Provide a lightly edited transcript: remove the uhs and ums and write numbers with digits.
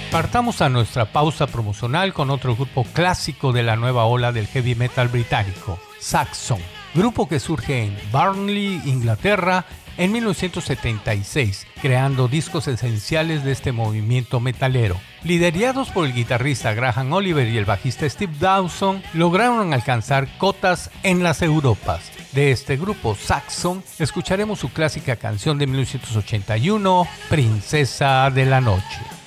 Partamos a nuestra pausa promocional con otro grupo clásico de la nueva ola del heavy metal británico, Saxon, grupo que surge en Burnley, Inglaterra, en 1976, creando discos esenciales de este movimiento metalero. Liderados por el guitarrista Graham Oliver y el bajista Steve Dawson, lograron alcanzar cotas en las Europas. De este grupo, Saxon, escucharemos su clásica canción de 1981, Princesa de la Noche.